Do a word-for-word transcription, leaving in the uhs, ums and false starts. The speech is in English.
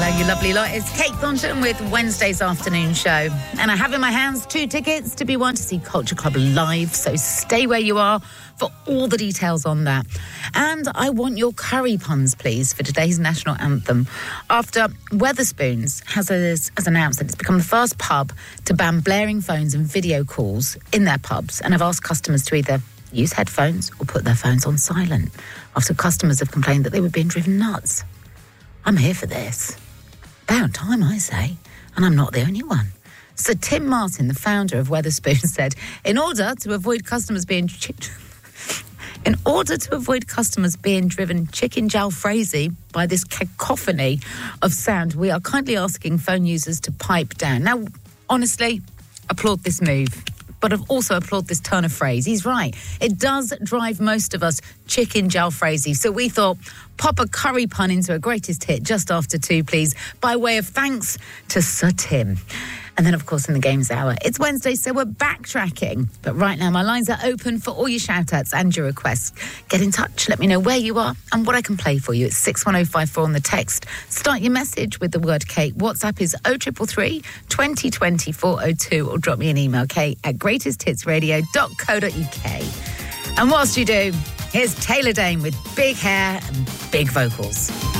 you lovely lot. It's Kate Thornton with Wednesday's afternoon show. And I have in my hands two tickets to be won to see Culture Club live. So stay where you are for all the details on that. And I want your curry puns, please, for today's national anthem. After Wetherspoons has, has announced that it's become the first pub to ban blaring phones and video calls in their pubs. And have asked customers to either use headphones or put their phones on silent after customers have complained that they were being driven nuts. I'm here for this. About time, I say. And I'm not the only one. Sir Tim Martin, the founder of Wetherspoons, said, in order to avoid customers being... Chi- in order to avoid customers being driven chicken jalfrezi by this cacophony of sound, we are kindly asking phone users to pipe down. Now, honestly, applaud this move. But I've also applaud this turn of phrase. He's right. It does drive most of us chicken jalfrezi. So we thought, pop a curry pun into a greatest hit just after two, please, by way of thanks to Sir Tim. And then, of course, in the Games Hour, it's Wednesday, so we're backtracking. But right now, my lines are open for all your shout-outs and your requests. Get in touch. Let me know where you are and what I can play for you. It's six one oh five four on the text. Start your message with the word Kate. WhatsApp is oh three three three, twenty twenty, four oh two, or drop me an email, kate at greatest hits radio dot co dot uk. And whilst you do, here's Taylor Dane with big hair and big vocals.